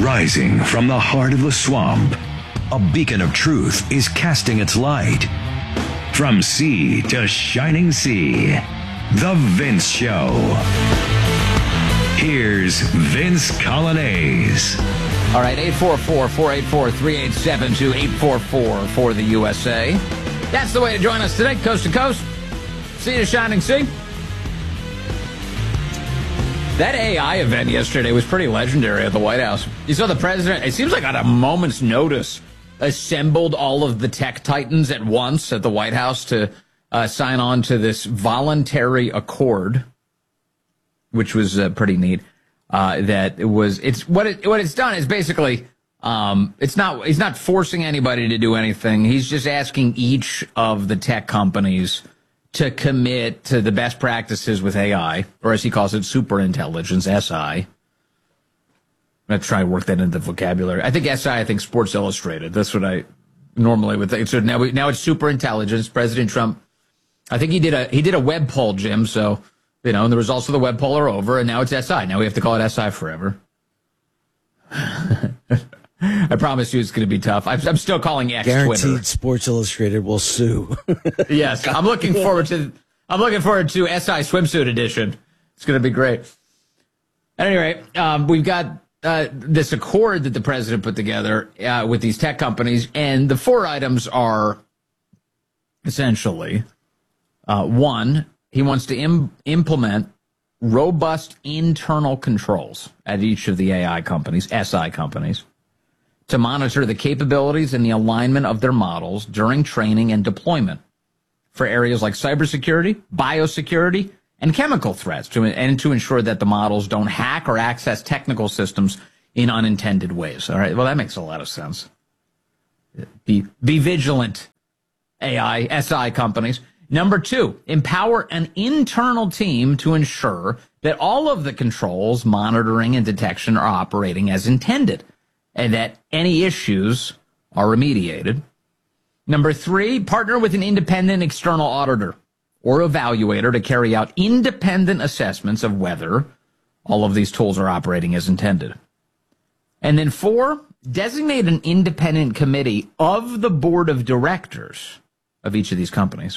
Rising from the heart of the swamp, a beacon of truth is casting its light. From sea to shining sea, The Vince Show. Here's Vince Coglianese. All right, 844-484-3872, 844 for the USA. That's the way to join us today, coast to coast, sea to shining sea. That AI event yesterday was pretty legendary at the White House. You saw the president, it seems like on a moment's notice, assembled all of the tech titans at once at the White House to sign on to this voluntary accord, which was pretty neat. What it's done is basically, he's not forcing anybody to do anything. He's just asking each of the tech companies to commit to the best practices with AI, or as he calls it, superintelligence, SI. I'm going to try and work that into the vocabulary. I think SI, Sports Illustrated. That's what I normally would think. So now it's superintelligence. President Trump, I think he did a web poll, Jim, so, and the results of the web poll are over, and now it's SI. Now we have to call it SI forever. I promise you it's going to be tough. I'm still calling X Guaranteed Twitter. Sports Illustrated will sue. Yes, I'm looking forward to SI Swimsuit Edition. It's going to be great. At any rate, we've got this accord that the president put together with these tech companies, and the four items are essentially, one, he wants to implement robust internal controls at each of the AI companies, SI companies, to monitor the capabilities and the alignment of their models during training and deployment for areas like cybersecurity, biosecurity, and chemical threats, and to ensure that the models don't hack or access technical systems in unintended ways. All right, well, that makes a lot of sense. Be vigilant, AI, SI companies. Number two, empower an internal team to ensure that all of the controls, monitoring, and detection are operating as intended, and that any issues are remediated. Number three, partner with an independent external auditor or evaluator to carry out independent assessments of whether all of these tools are operating as intended. And then four, designate an independent committee of the board of directors of each of these companies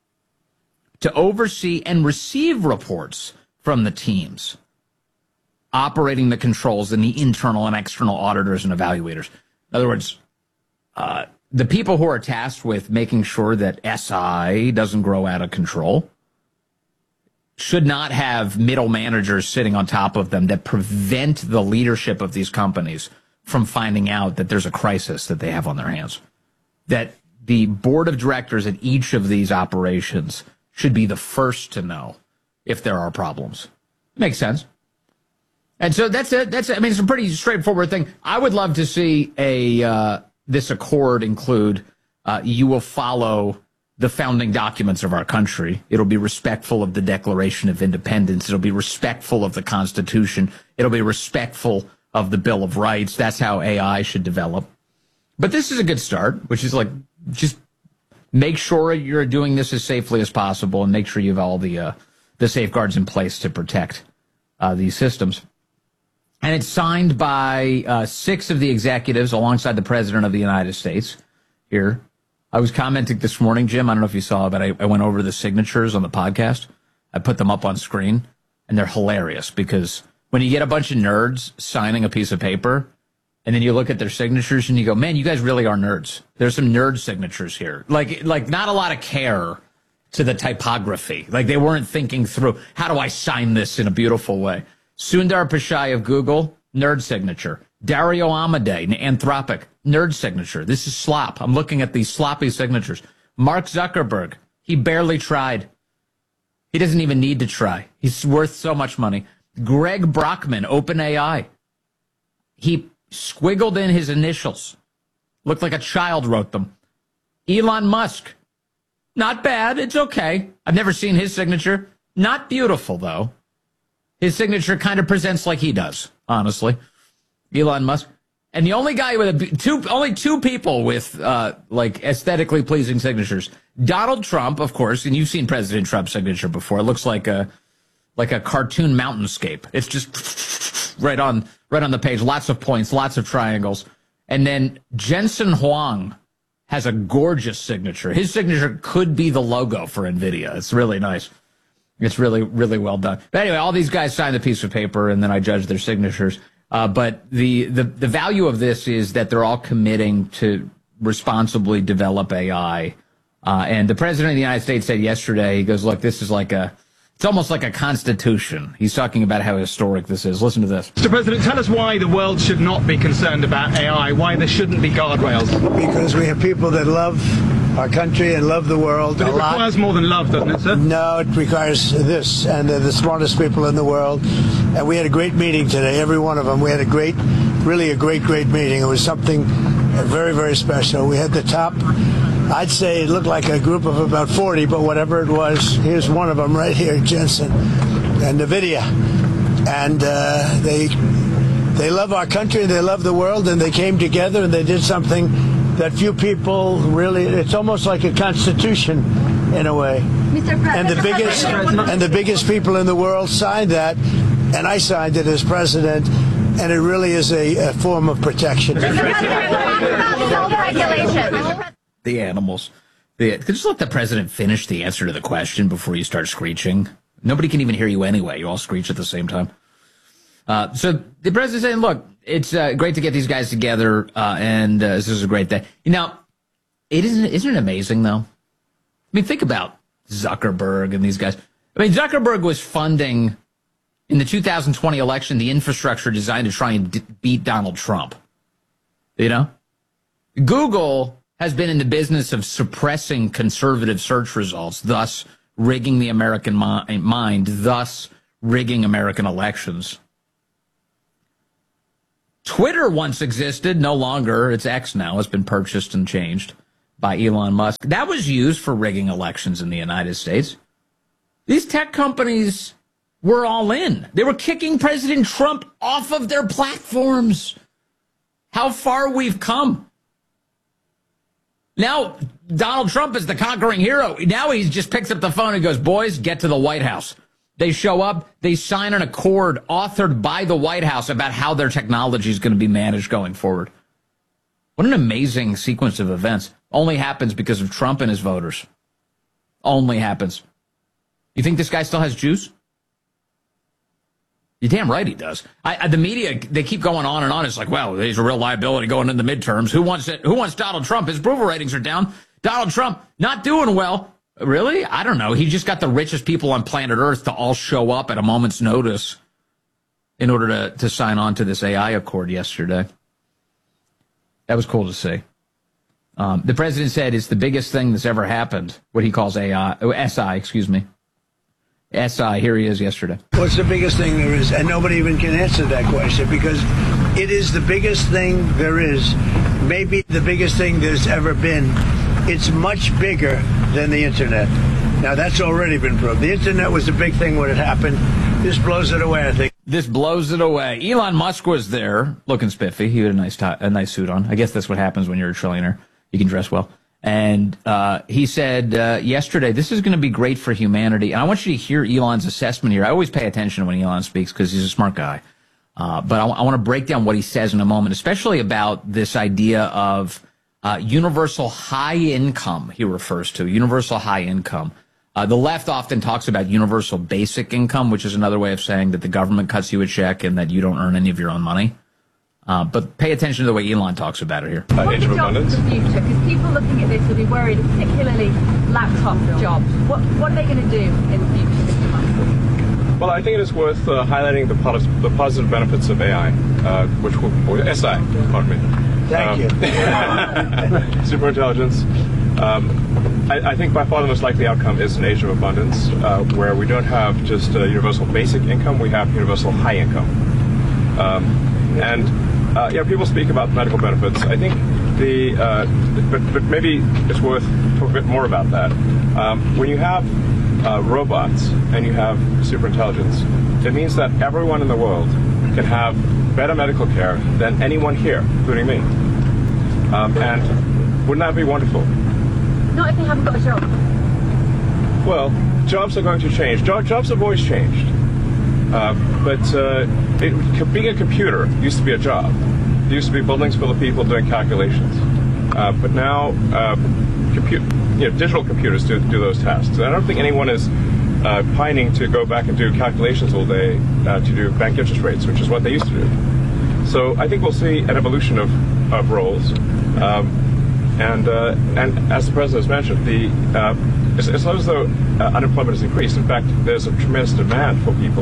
to oversee and receive reports from the teams operating the controls and the internal and external auditors and evaluators. In other words, the people who are tasked with making sure that SI doesn't grow out of control should not have middle managers sitting on top of them that prevent the leadership of these companies from finding out that there's a crisis that they have on their hands. That the board of directors at each of these operations should be the first to know if there are problems. Makes sense. And so that's it. It's a pretty straightforward thing. I would love to see this accord include you will follow the founding documents of our country. It'll be respectful of the Declaration of Independence. It'll be respectful of the Constitution. It'll be respectful of the Bill of Rights. That's how AI should develop. But this is a good start, which is like just make sure you're doing this as safely as possible and make sure you have all the safeguards in place to protect these systems. And it's signed by 6 of the executives alongside the President of the United States here. I was commenting this morning, Jim. I don't know if you saw, but I went over the signatures on the podcast. I put them up on screen, and they're hilarious because when you get a bunch of nerds signing a piece of paper, and then you look at their signatures and you go, man, you guys really are nerds. There's some nerd signatures here. Like not a lot of care to the typography. Like they weren't thinking through, how do I sign this in a beautiful way? Sundar Pichai of Google, nerd signature. Dario Amodei, Anthropic, nerd signature. This is slop. I'm looking at these sloppy signatures. Mark Zuckerberg, he barely tried. He doesn't even need to try. He's worth so much money. Greg Brockman, OpenAI. He squiggled in his initials. Looked like a child wrote them. Elon Musk. Not bad. It's okay. I've never seen his signature. Not beautiful, though. His signature kind of presents like he does, honestly. Elon Musk. And the only guy with only two people with aesthetically pleasing signatures. Donald Trump, of course, and you've seen President Trump's signature before. It looks like a cartoon mountainscape. It's just right on the page. Lots of points, lots of triangles. And then Jensen Huang has a gorgeous signature. His signature could be the logo for NVIDIA. It's really nice. It's really, really well done. But anyway, all these guys signed a piece of paper, and then I judged their signatures. But the value of this is that they're all committing to responsibly develop AI. And the president of the United States said yesterday, he goes, look, this is it's almost like a constitution. He's talking about how historic this is. Listen to this. Mr. President, tell us why the world should not be concerned about AI, why there shouldn't be guardrails. Because we have people that love our country and love the world But a it lot. requires more than love, doesn't it, sir? No, it requires this, and they're the smartest people in the world. And we had a great meeting today, every one of them. We had a great meeting. It was something very, very special. We had the top, I'd say it looked like a group of about 40, but whatever it was, here's one of them right here, Jensen and NVIDIA. And they love our country, they love the world, and they came together and they did something that few people really, it's almost like a constitution in a way. Mr. President, And the biggest people in the world signed that, and I signed it as president, and it really is a form of protection. The animals. Just let the president finish the answer to the question before you start screeching. Nobody can even hear you anyway. You all screech at the same time. So the president's saying, look, it's great to get these guys together, and this is a great day. Now, isn't it amazing, though? I mean, think about Zuckerberg and these guys. I mean, Zuckerberg was funding, in the 2020 election, the infrastructure designed to try and beat Donald Trump. You know? Google has been in the business of suppressing conservative search results, thus rigging the American mind, thus rigging American elections. Twitter once existed, no longer. It's X now. It's been purchased and changed by Elon Musk. That was used for rigging elections in the United States. These tech companies were all in. They were kicking President Trump off of their platforms. How far we've come. Now, Donald Trump is the conquering hero. Now he just picks up the phone and goes, boys, get to the White House. They show up, they sign an accord authored by the White House about how their technology is going to be managed going forward. What an amazing sequence of events. Only happens because of Trump and his voters. Only happens. You think this guy still has juice? You're damn right he does. The media, they keep going on and on. It's like, well, he's a real liability going into the midterms. Who wants it? Who wants Donald Trump? His approval ratings are down. Donald Trump not doing well. Really? I don't know. He just got the richest people on planet Earth to all show up at a moment's notice in order to sign on to this AI accord yesterday. That was cool to see. The president said it's the biggest thing that's ever happened, what he calls SI, SI, here he is yesterday. What's the biggest thing there is? And nobody even can answer that question because it is the biggest thing there is. Maybe the biggest thing there's ever been. It's much bigger than the internet. Now, that's already been proved. The internet was the big thing when it happened. This blows it away, I think. This blows it away. Elon Musk was there, looking spiffy. He had a nice suit on. I guess that's what happens when you're a trillionaire. You can dress well. And he said yesterday, this is going to be great for humanity. And I want you to hear Elon's assessment here. I always pay attention when Elon speaks because he's a smart guy. But I want to break down what he says in a moment, especially about this idea of universal high income, he refers to, universal high income. The left often talks about universal basic income, which is another way of saying that the government cuts you a check and that you don't earn any of your own money. But pay attention to the way Elon talks about it here. What's the jobs of the future? Because people looking at this will be worried, particularly laptop jobs. What are they going to do in the future, Mr. Musk? Well, I think it is worth highlighting the positive benefits of AI, or SI, pardon me. Thank you. Superintelligence. I think by far the most likely outcome is an age of abundance, where we don't have just universal basic income, we have universal high income. People speak about medical benefits. I think but maybe it's worth talking a bit more about that. When you have robots and you have superintelligence, it means that everyone in the world can have better medical care than anyone here, including me. And wouldn't that be wonderful? Not if they haven't got a job. Well, jobs are going to change. Jobs have always changed. Being a computer used to be a job. There used to be buildings full of people doing calculations. But now, digital computers do those tasks. I don't think anyone is pining to go back and do calculations all day to do bank interest rates, which is what they used to do. So I think we'll see an evolution of roles. And as the president has mentioned, it's not as though unemployment has increased. In fact, there's a tremendous demand for people.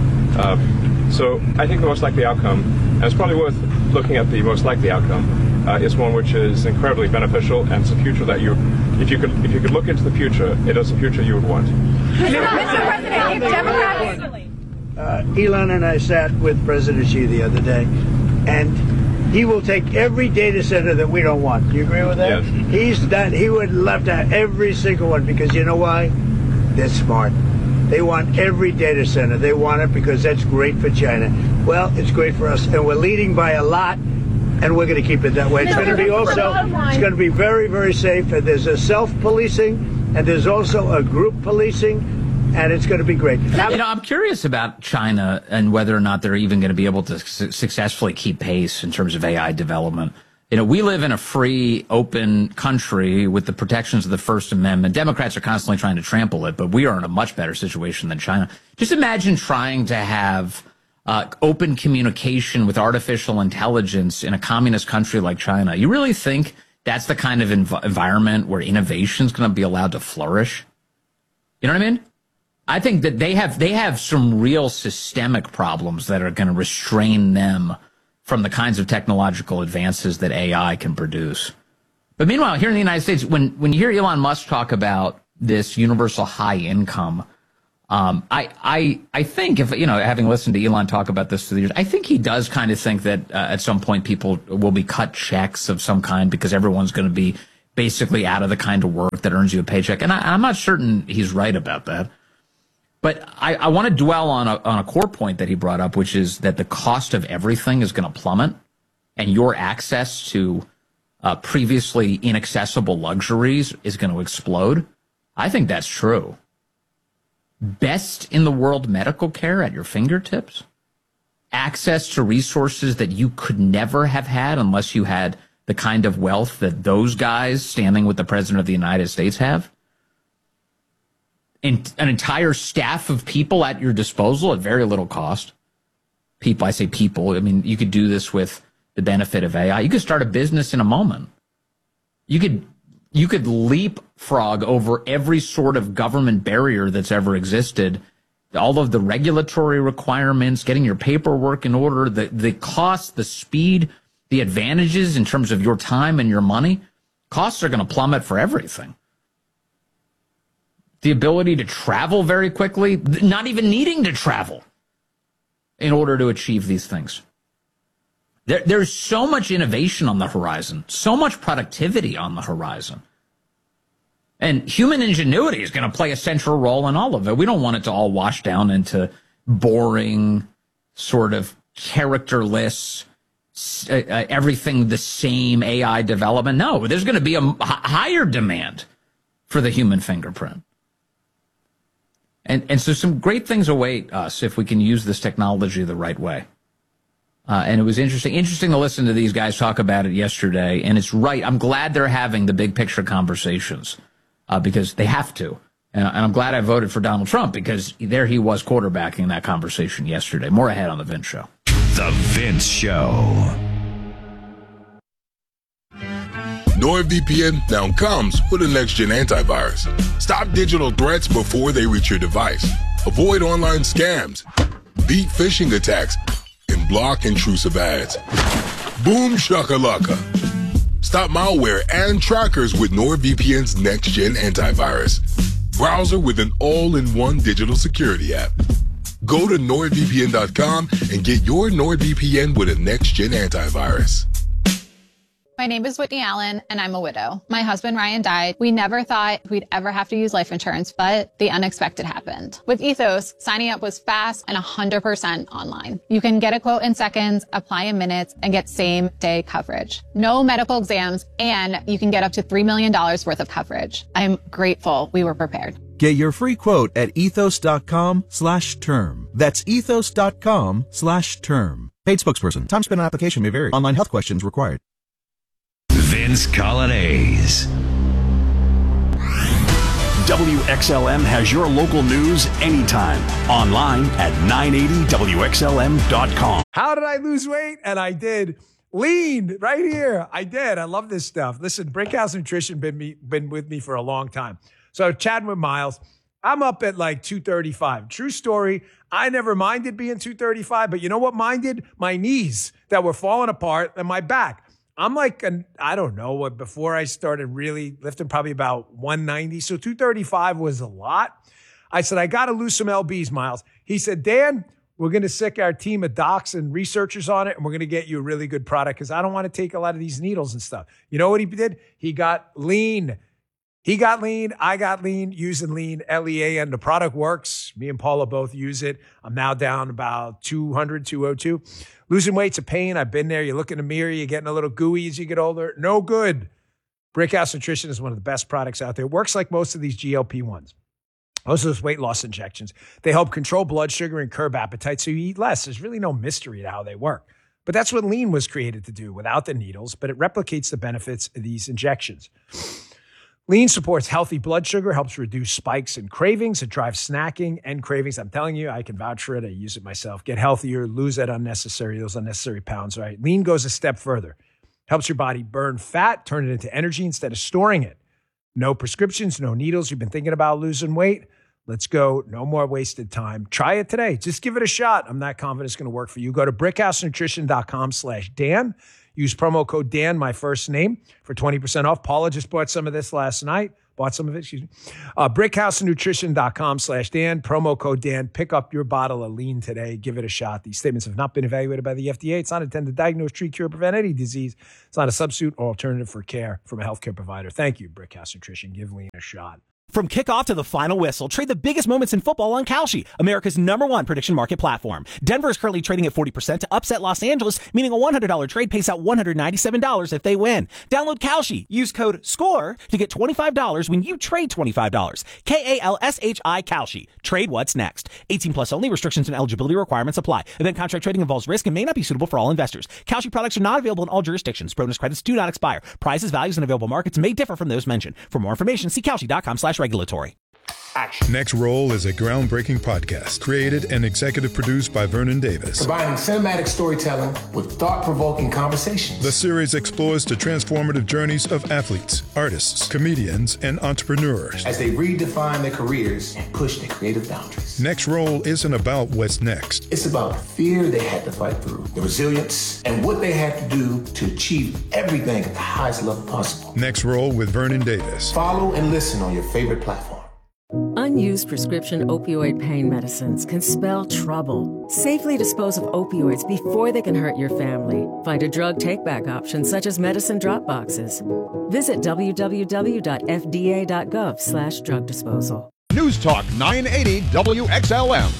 So I think the most likely outcome, and it's probably worth looking at the most likely outcome, is one which is incredibly beneficial, and it's a future that if you could look into the future, it is a future you would want. Mr. President, if Democrats... Elon and I sat with President Xi the other day, and he will take every data center that we don't want. Do you agree with that? Yes. He would love to have every single one, because you know why? They're smart. They want every data center. They want it because that's great for China. Well, it's great for us, and we're leading by a lot, and we're going to keep it that way. It's going to be it's going to be very, very safe, and there's a self-policing, and there's also a group policing, and it's going to be great. I'm curious about China and whether or not they're even going to be able to successfully keep pace in terms of AI development. We live in a free, open country with the protections of the First Amendment. Democrats are constantly trying to trample it, but we are in a much better situation than China. Just imagine trying to have open communication with artificial intelligence in a communist country like China. You really think that's the kind of environment where innovation is going to be allowed to flourish? You know what I mean? I think that they have some real systemic problems that are going to restrain them from the kinds of technological advances that AI can produce. But meanwhile, here in the United States, when you hear Elon Musk talk about this universal high income, I think having listened to Elon talk about this through the years, I think he does kind of think that at some point people will be cut checks of some kind because everyone's going to be basically out of the kind of work that earns you a paycheck. And I'm not certain he's right about that. But I want to dwell on a core point that he brought up, which is that the cost of everything is going to plummet, and your access to previously inaccessible luxuries is going to explode. I think that's true. Best in the world medical care at your fingertips, access to resources that you could never have had unless you had the kind of wealth that those guys standing with the President of the United States have. An entire staff of people at your disposal at very little cost. People, I say people, I mean, you could do this with the benefit of AI. You could start a business in a moment. You could leapfrog over every sort of government barrier that's ever existed, all of the regulatory requirements, getting your paperwork in order, the cost, the speed, the advantages in terms of your time and your money. Costs are going to plummet for everything. The ability to travel very quickly, not even needing to travel in order to achieve these things. There's so much innovation on the horizon, so much productivity on the horizon. And human ingenuity is going to play a central role in all of it. We don't want it to all wash down into boring, sort of characterless, everything the same AI development. No, there's going to be a higher demand for the human fingerprint. And so some great things await us if we can use this technology the right way. And it was interesting to listen to these guys talk about it yesterday. And it's right. I'm glad they're having the big picture conversations because they have to. And I'm glad I voted for Donald Trump because there he was quarterbacking that conversation yesterday. More ahead on The Vince Show. The Vince Show. NordVPN now comes with a next-gen antivirus. Stop digital threats before they reach your device. Avoid online scams, beat phishing attacks, and block intrusive ads. Boom shakalaka. Stop malware and trackers with NordVPN's next-gen antivirus. Browser with an all-in-one digital security app. Go to NordVPN.com and get your NordVPN with a next-gen antivirus. My name is Whitney Allen, and I'm a widow. My husband, Ryan, died. We never thought we'd ever have to use life insurance, but the unexpected happened. With Ethos, signing up was fast and 100% online. You can get a quote in seconds, apply in minutes, and get same-day coverage. No medical exams, and you can get up to $3 million worth of coverage. I'm grateful we were prepared. Get your free quote at ethos.com/term. That's ethos.com/term. Paid spokesperson. Time spent on application may vary. Online health questions required. Vince Coglianese. WXLM has your local news anytime. Online at 980WXLM.com. How did I lose weight? And I did. Lean right here. I did. I love this stuff. Listen, Brickhouse Nutrition been with me for a long time. So chatting with Miles, I'm up at like 235. True story. I never minded being 235, but you know what minded? My knees that were falling apart and my back. I'm like, I don't know, before I started really lifting, probably about 190. So 235 was a lot. I said, I got to lose some LBs, Miles. He said, Dan, we're going to sick our team of docs and researchers on it, and we're going to get you a really good product because I don't want to take a lot of these needles and stuff. You know what he did? He got lean. He got lean. I got lean using lean, LEA, and the product works. Me and Paula both use it. I'm now down about 200, 202. Losing weight's a pain. I've been there. You look in the mirror, you're getting a little gooey as you get older. No good. Brickhouse Nutrition is one of the best products out there. It works like most of these GLP-1s. Most of those weight loss injections. They help control blood sugar and curb appetite so you eat less. There's really no mystery to how they work. But that's what lean was created to do without the needles, but it replicates the benefits of these injections. Lean supports healthy blood sugar, helps reduce spikes and cravings. It drives snacking and cravings. I'm telling you, I can vouch for it. I use it myself. Get healthier, lose those unnecessary pounds, right? Lean goes a step further. Helps your body burn fat, turn it into energy instead of storing it. No prescriptions, no needles. You've been thinking about losing weight? Let's go. No more wasted time. Try it today. Just give it a shot. I'm not confident it's going to work for you. Go to brickhousenutrition.com/Dan. Use promo code Dan, my first name, for 20% off. Paula just bought some of this last night. Brickhousenutrition.com/Dan. Promo code Dan. Pick up your bottle of lean today. Give it a shot. These statements have not been evaluated by the FDA. It's not intended to diagnose, treat, cure, prevent any disease. It's not a substitute or alternative for care from a healthcare provider. Thank you, Brickhouse Nutrition. Give lean a shot. From kickoff to the final whistle, trade the biggest moments in football on Kalshi, America's #1 prediction market platform. Denver is currently trading at 40% to upset Los Angeles, meaning a $100 trade pays out $197 if they win. Download Kalshi. Use code SCORE to get $25 when you trade $25. KALSHI Kalshi. Trade what's next. 18 plus only. Restrictions and eligibility requirements apply. Event contract trading involves risk and may not be suitable for all investors. Kalshi products are not available in all jurisdictions. Bonus credits do not expire. Prices, values, and available markets may differ from those mentioned. For more information, see Kalshi.com/regulatory. Action. Next Roll is a groundbreaking podcast created and executive produced by Vernon Davis. Combining cinematic storytelling with thought-provoking conversations. The series explores the transformative journeys of athletes, artists, comedians, and entrepreneurs as they redefine their careers and push their creative boundaries. Next Roll isn't about what's next. It's about the fear they had to fight through, the resilience, and what they had to do to achieve everything at the highest level possible. Next Roll with Vernon Davis. Follow and listen on your favorite platform. Unused prescription opioid pain medicines can spell trouble. Safely dispose of opioids before they can hurt your family. Find a drug take-back option such as medicine drop boxes. Visit www.fda.gov/drug disposal. News Talk 980 WXLM.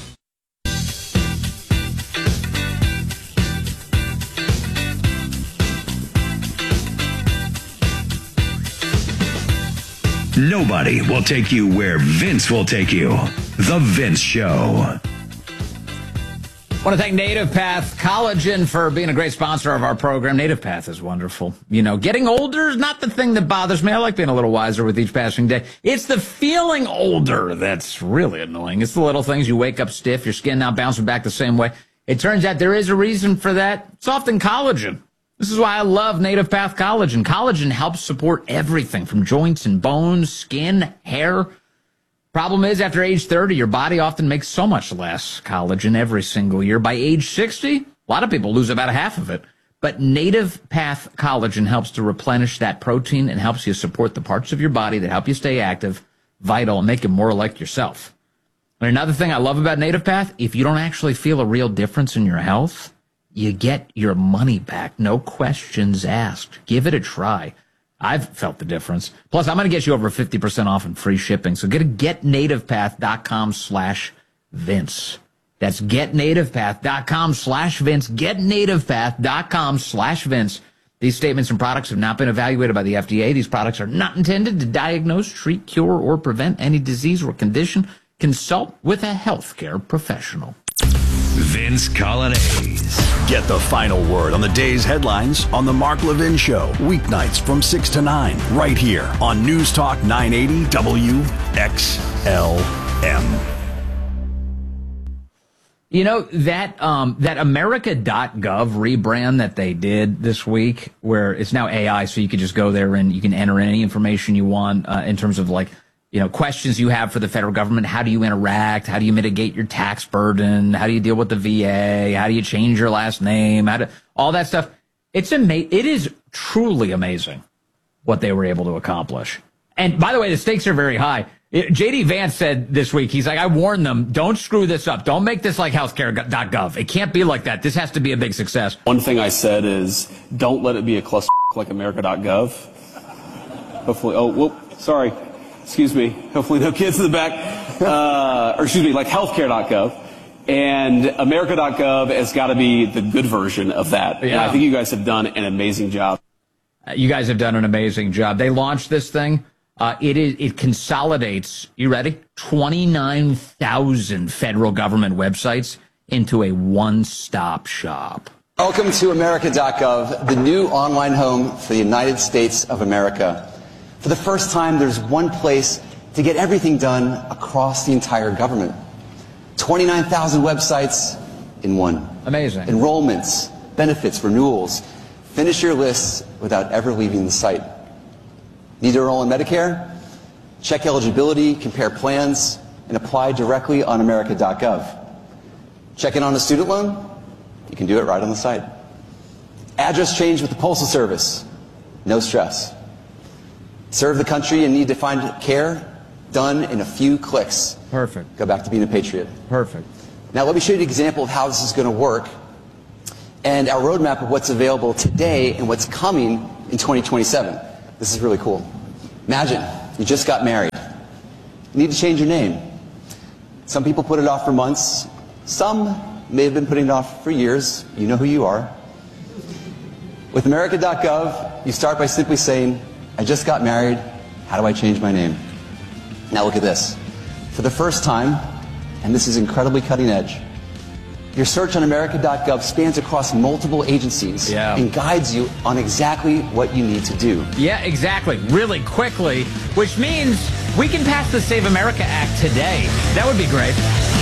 Nobody will take you where Vince will take you. The Vince Show. I want to thank Native Path Collagen for being a great sponsor of our program. Native Path is wonderful. You know, getting older is not the thing that bothers me. I like being a little wiser with each passing day. It's the feeling older that's really annoying. It's the little things. You wake up stiff, your skin not bouncing back the same way. It turns out there is a reason for that. It's often collagen. This is why I love Native Path Collagen. Collagen helps support everything from joints and bones, skin, hair. Problem is, after age 30, your body often makes so much less collagen every single year. By age 60, a lot of people lose about half of it. But Native Path Collagen helps to replenish that protein and helps you support the parts of your body that help you stay active, vital, and make you more like yourself. And another thing I love about Native Path, if you don't actually feel a real difference in your health, you get your money back. No questions asked. Give it a try. I've felt the difference. Plus, I'm going to get you over 50% off and free shipping. So go to getnativepath.com/Vince. That's getnativepath.com/Vince. Getnativepath.com/Vince. These statements and products have not been evaluated by the FDA. These products are not intended to diagnose, treat, cure, or prevent any disease or condition. Consult with a healthcare professional. Vince Coglianese. Get the final word on the day's headlines on The Mark Levin Show, weeknights from 6 to 9, right here on News Talk 980 WXLM. You know, that America.gov rebrand that they did this week, where it's now AI, so you can just go there and you can enter any information you want in terms of, like, you know, questions you have for the federal government. How do you interact? How do you mitigate your tax burden? How do you deal with the VA? How do you change your last name? All that stuff. It is truly amazing what they were able to accomplish. And by the way, the stakes are very high. J.D. Vance said this week, he's like, I warned them, don't screw this up. Don't make this like healthcare.gov. It can't be like that. This has to be a big success. One thing I said is, don't let it be a cluster like America.gov. Hopefully, sorry. Excuse me. Hopefully no kids in the back. Like healthcare.gov. And America.gov has got to be the good version of that. Yeah. And I think you guys have done an amazing job. You guys have done an amazing job. They launched this thing. It consolidates, you ready? 29,000 federal government websites into a one-stop shop. Welcome to America.gov, the new online home for the United States of America. For the first time, there's one place to get everything done across the entire government. 29,000 websites in one. Amazing. Enrollments, benefits, renewals. Finish your lists without ever leaving the site. Need to enroll in Medicare? Check eligibility, compare plans, and apply directly on America.gov. Check in on a student loan? You can do it right on the site. Address change with the Postal Service? No stress. Serve the country and need to find care? Done in a few clicks. Perfect. Go back to being a patriot. Perfect. Now let me show you an example of how this is going to work and our roadmap of what's available today and what's coming in 2027. This is really cool. Imagine you just got married. You need to change your name. Some people put it off for months. Some may have been putting it off for years. You know who you are. With America.gov, you start by simply saying, I just got married. How do I change my name? Now look at this. For the first time, and this is incredibly cutting edge, your search on America.gov spans across multiple agencies and guides you on exactly what you need to do. Yeah, exactly. Really quickly, which means we can pass the Save America Act today. That would be great.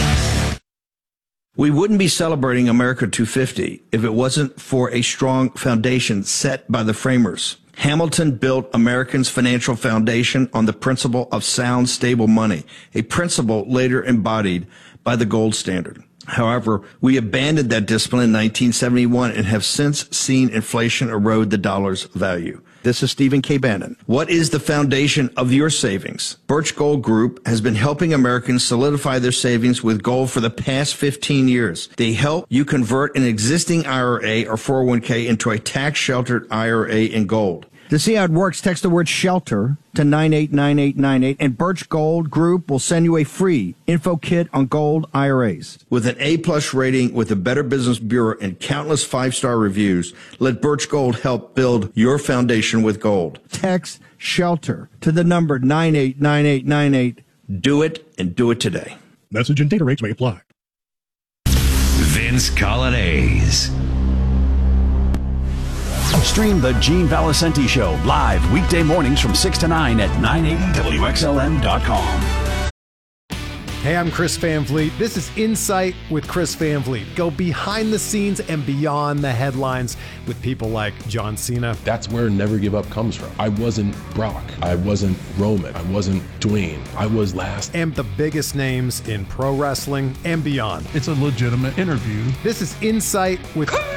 We wouldn't be celebrating America 250 if it wasn't for a strong foundation set by the framers. Hamilton built Americans' financial foundation on the principle of sound, stable money, a principle later embodied by the gold standard. However, we abandoned that discipline in 1971 and have since seen inflation erode the dollar's value. This is Stephen K. Bannon. What is the foundation of your savings? Birch Gold Group has been helping Americans solidify their savings with gold for the past 15 years. They help you convert an existing IRA or 401k into a tax-sheltered IRA in gold. To see how it works, text the word SHELTER to 989898, and Birch Gold Group will send you a free info kit on gold IRAs. With an A-plus rating with the Better Business Bureau and countless 5-star reviews, let Birch Gold help build your foundation with gold. Text SHELTER to the number 989898. Do it, and do it today. Message and data rates may apply. Vince Coglianese. Stream the Gene Valicenti Show live weekday mornings from 6 to 9 at 980WXLM.com. Hey, I'm Chris Van Vliet. This is Insight with Chris Van Vliet. Go behind the scenes and beyond the headlines with people like John Cena. That's where Never Give Up comes from. I wasn't Brock. I wasn't Roman. I wasn't Dwayne. I was last. And the biggest names in pro wrestling and beyond. It's a legitimate interview. This is Insight with Chris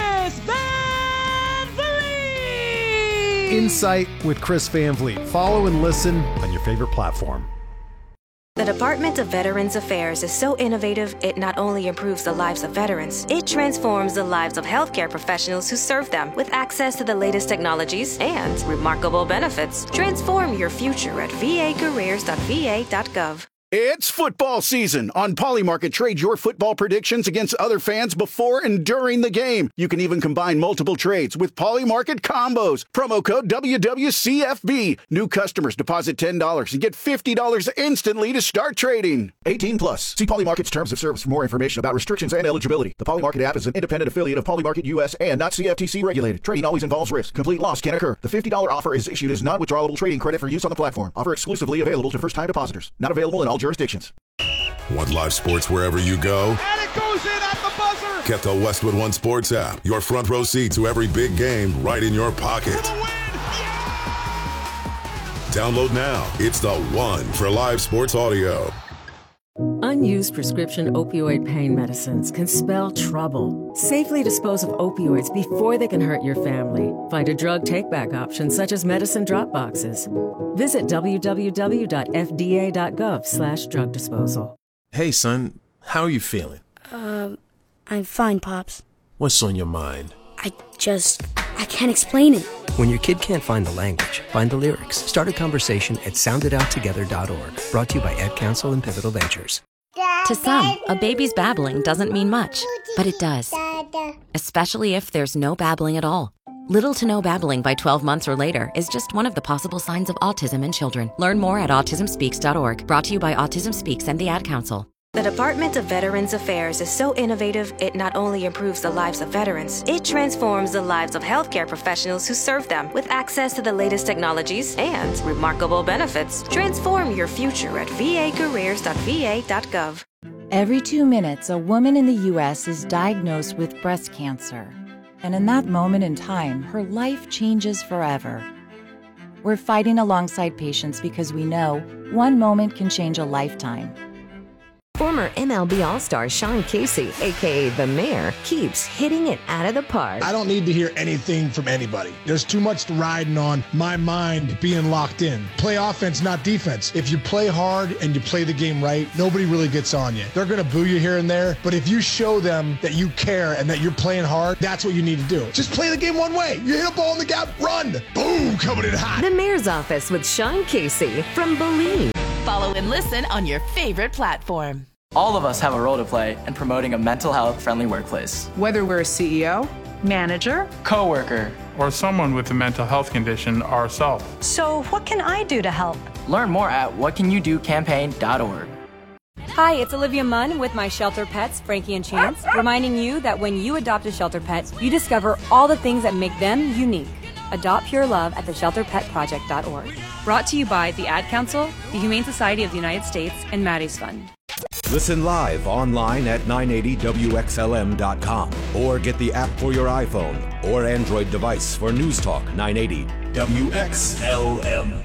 Van Vliet. Insight with Chris Van Vliet. Follow and listen on your favorite platform. The Department of Veterans Affairs is so innovative, it not only improves the lives of veterans, it transforms the lives of healthcare professionals who serve them with access to the latest technologies and remarkable benefits. Transform your future at vacareers.va.gov. It's football season. On Polymarket, trade your football predictions against other fans before and during the game. You can even combine multiple trades with Polymarket combos. Promo code WWCFB. New customers deposit $10 and get $50 instantly to start trading. 18 plus. See Polymarket's terms of service for more information about restrictions and eligibility. The Polymarket app is an independent affiliate of Polymarket US and not CFTC regulated. Trading always involves risk. Complete loss can occur. The $50 offer is issued as non-withdrawable trading credit for use on the platform. Offer exclusively available to first-time depositors. Not available in all jurisdictions. Want live sports wherever you go? And it goes in at the buzzer! Get the Westwood One Sports app. Your front row seat to every big game right in your pocket. Download now. It's the one for live sports audio. Unused prescription opioid pain medicines can spell trouble. Safely dispose of opioids before they can hurt your family. Find a drug take-back option such as medicine drop boxes. Visit www.fda.gov/drug disposal. Hey, son, how are you feeling? I'm fine, Pops. What's on your mind? I can't explain it. When your kid can't find the language, find the lyrics. Start a conversation at sounditouttogether.org. Brought to you by Ad Council and Pivotal Ventures. To some, a baby's babbling doesn't mean much, but it does. Especially if there's no babbling at all. Little to no babbling by 12 months or later is just one of the possible signs of autism in children. Learn more at autismspeaks.org. Brought to you by Autism Speaks and the Ad Council. The Department of Veterans Affairs is so innovative, it not only improves the lives of veterans, it transforms the lives of healthcare professionals who serve them with access to the latest technologies and remarkable benefits. Transform your future at vacareers.va.gov. Every 2 minutes, a woman in the U.S. is diagnosed with breast cancer. And in that moment in time, her life changes forever. We're fighting alongside patients because we know one moment can change a lifetime. Former MLB All-Star Sean Casey, a.k.a. The Mayor, keeps hitting it out of the park. I don't need to hear anything from anybody. There's too much riding on my mind being locked in. Play offense, not defense. If you play hard and you play the game right, nobody really gets on you. They're going to boo you here and there, but if you show them that you care and that you're playing hard, that's what you need to do. Just play the game one way. You hit a ball in the gap, run. Boom, coming in hot. The Mayor's Office with Sean Casey from Believe. Follow and listen on your favorite platform. All of us have a role to play in promoting a mental health friendly workplace. Whether we're a CEO, manager, coworker, or someone with a mental health condition ourselves. So what can I do to help? Learn more at whatcanyoudocampaign.org. Hi, it's Olivia Munn with my shelter pets, Frankie and Chance, reminding you that when you adopt a shelter pet, you discover all the things that make them unique. Adopt Pure Love at theshelterpetproject.org. Brought to you by the Ad Council, the Humane Society of the United States, and Maddie's Fund. Listen live online at 980WXLM.com or get the app for your iPhone or Android device for News Talk 980 WXLM.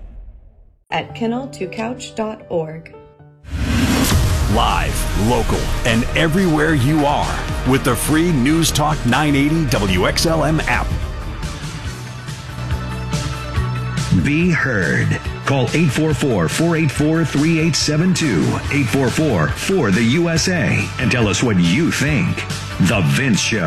At kennel2couch.org. Live, local, and everywhere you are with the free News Talk 980 WXLM app. Be heard. Call 844-484-3872, 844-4-THE-USA, and tell us what you think. The Vince Show.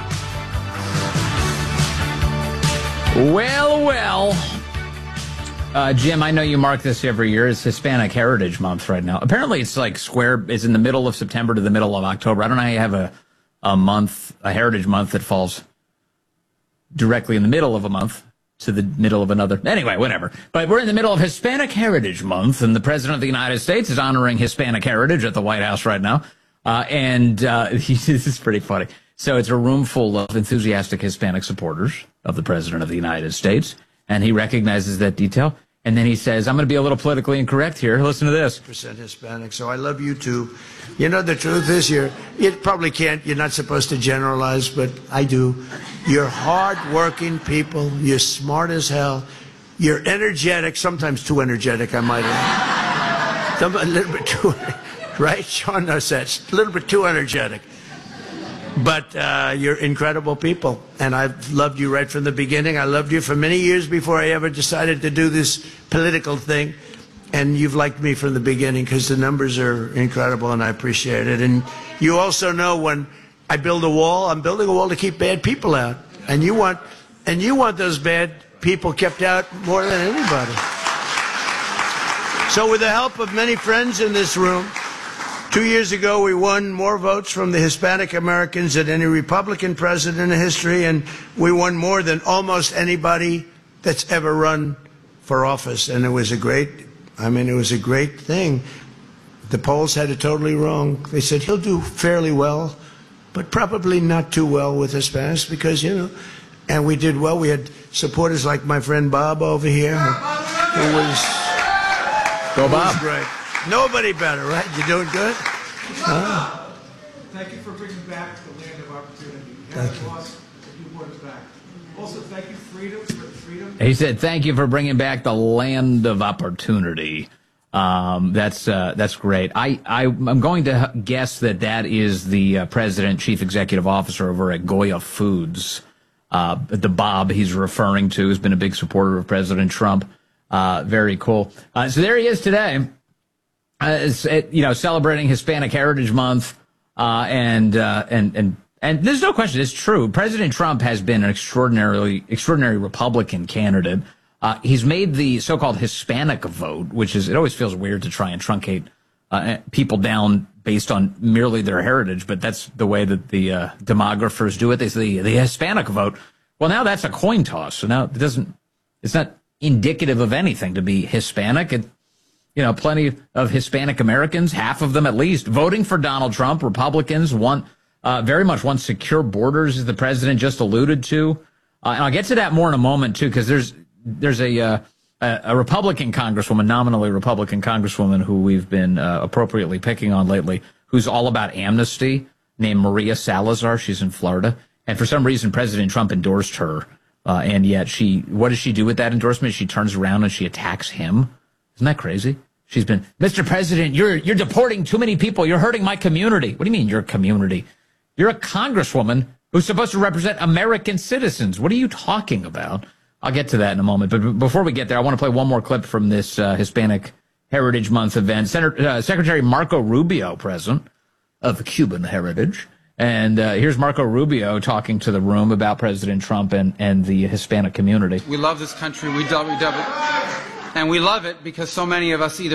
Well. Jim, I know you mark this every year. It's Hispanic Heritage Month right now. Apparently it's like it's in the middle of September to the middle of October. I don't know how you have a Heritage Month that falls directly in the middle of a month to the middle of another. Anyway, whatever. But we're in the middle of Hispanic Heritage Month, and the President of the United States is honoring Hispanic heritage at the White House right now. This is pretty funny. So it's a room full of enthusiastic Hispanic supporters of the President of the United States, and he recognizes that detail. And then he says, I'm going to be a little politically incorrect here. Listen to this. % Hispanic, so I love you too. You know, the truth is you probably can't, you're not supposed to generalize, but I do. You're hard-working people. You're smart as hell. You're energetic, sometimes too energetic, I might add. A little bit too, right? Sean knows that. A little bit too energetic. But you're incredible people, and I've loved you right from the beginning. I loved you for many years before I ever decided to do this political thing, and you've liked me from the beginning because the numbers are incredible, and I appreciate it. And you also know when I build a wall, I'm building a wall to keep bad people out, and you want those bad people kept out more than anybody. So with the help of many friends in this room, 2 years ago we won more votes from the Hispanic Americans than any Republican president in history, and we won more than almost anybody that's ever run for office. And it was a great thing. The polls had it totally wrong. They said he'll do fairly well, but probably not too well with Hispanics because, and we did well. We had supporters like my friend Bob over here, who was... Go, Bob. Was great. Nobody better, right? You doing good? Thank you for bringing back the land of opportunity. Thank you. Lost, you brought us back. Also, thank you, freedom. He said, "Thank you for bringing back the land of opportunity." That's great. I'm going to guess that is the president, chief executive officer over at Goya Foods. The Bob he's referring to has been a big supporter of President Trump. Very cool. So there he is today, celebrating Hispanic Heritage Month, and there's no question, it's true. President Trump has been an extraordinary Republican candidate. He's made the so-called Hispanic vote, it always feels weird to try and truncate people down based on merely their heritage, but that's the way that the demographers do it. They say the Hispanic vote. Well, now that's a coin toss. So now it's not indicative of anything to be Hispanic. Plenty of Hispanic Americans, half of them at least, voting for Donald Trump. Republicans very much want secure borders, as the president just alluded to. And I'll get to that more in a moment, too, because there's a Republican congresswoman, nominally Republican congresswoman, who we've been appropriately picking on lately, who's all about amnesty, named Maria Salazar. She's in Florida. And for some reason, President Trump endorsed her. And yet what does she do with that endorsement? She turns around and she attacks him. Isn't that crazy? She's been, Mr. President, you're deporting too many people. You're hurting my community. What do you mean your community? You're a congresswoman who's supposed to represent American citizens. What are you talking about? I'll get to that in a moment. But before we get there, I want to play one more clip from this Hispanic Heritage Month event. Secretary Marco Rubio, present, of Cuban heritage. And here's Marco Rubio talking to the room about President Trump and the Hispanic community. We love this country. We love it. And we love it because so many of us either